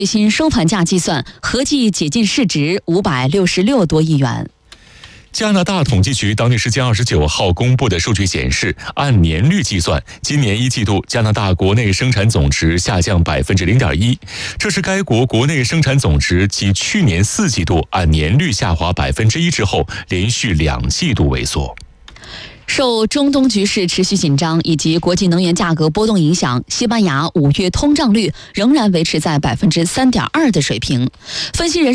最新收盘价计算，合计解禁市值566多亿元。 加拿大统计局当地时间29号公布的数据显示，按年率计算，今年一季度加拿大国内生产总值下降0.1%，这是该国国内生产总值继去年4季度按年率下滑1%之后，连续2季度萎缩。 受中东局势持续紧张以及国际能源价格波动影响，西班牙5月通胀率仍然维持在3.2%的水平。分析人